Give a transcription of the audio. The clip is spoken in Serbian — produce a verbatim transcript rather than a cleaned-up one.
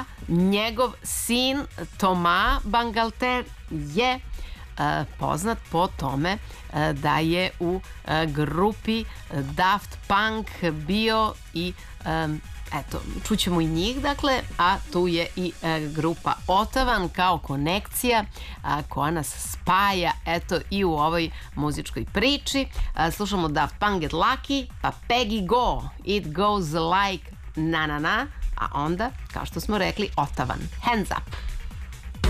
a njegov sin Thomas Bangalter je poznat po tome da je u grupi Daft Punk bio i eto, čućemo i njih, dakle, a tu je i grupa Otavan kao konekcija koja nas spaja, eto, i u ovoj muzičkoj priči. Slušamo Daft Punk Get Lucky, pa Peggy Go, It Goes Like na na na, a onda, kao što smo rekli, Otavan, Hands Up.